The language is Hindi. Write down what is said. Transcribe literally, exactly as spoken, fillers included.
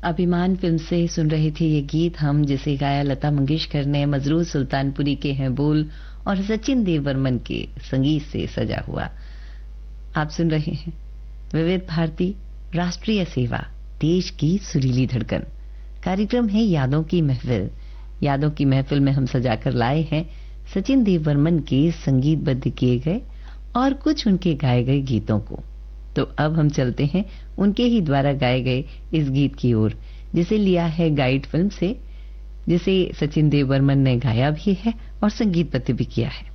अभिमान फिल्म से सुन रहे थे ये गीत हम, जिसे गाया लता मंगेशकर ने। मजरूर सुल्तानपुरी के हैं बोल और सचिन देव बर्मन के संगीत से सजा हुआ। आप सुन रहे हैं विविध भारती, राष्ट्रीय सेवा, देश की सुरीली धड़कन। कार्यक्रम है यादों की महफिल। यादों की महफिल में हम सजाकर लाए हैं सचिन देव बर्मन के संगीतबद्ध किए गए और कुछ उनके गाए गए गीतों को। तो अब हम चलते हैं उनके ही द्वारा गाए गए इस गीत की ओर, जिसे लिया है गाइड फिल्म से, जिसे सचिन देव बर्मन ने गाया भी है और संगीतबद्ध भी किया है।